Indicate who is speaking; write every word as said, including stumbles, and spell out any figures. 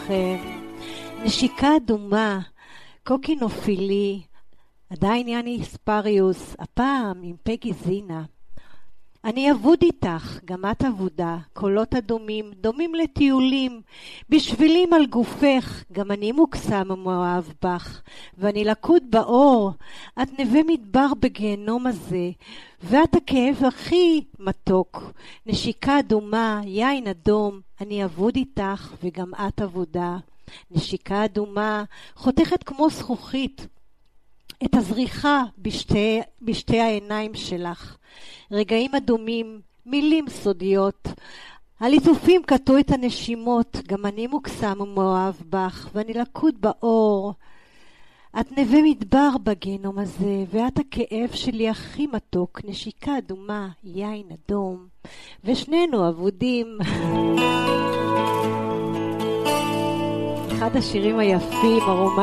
Speaker 1: לכם. נשיקה אדומה, קוקינופילי, עדיין יני ספריוס, הפעם עם פגי זינה. אני אבוד איתך, גם את אבודה, קולות אדומים, דומים לטיולים, בשבילים על גופך, גם אני מוקסם ומאוהב בך, ואני לקוד באור, את נווה מדבר בגיהנום הזה, ואת הכאב הכי מתוק, נשיקה אדומה, יין אדום, אני אבוד איתך וגם את אבודה, נשיקה אדומה, חותכת כמו זכוכית, את הזריחה בשתי, בשתי העיניים שלך. רגעים אדומים, מילים סודיות. הליטופים קטעו את הנשימות, גם אני מוקסם ומאוהב בך, ואני לקוד באור. את נווה מדבר בגיהנום הזה, ואת הכאב שלי הכי מתוק, נשיקה אדומה, יין אדום, ושנינו אבודים. אחד השירים היפים, הרומנטיים.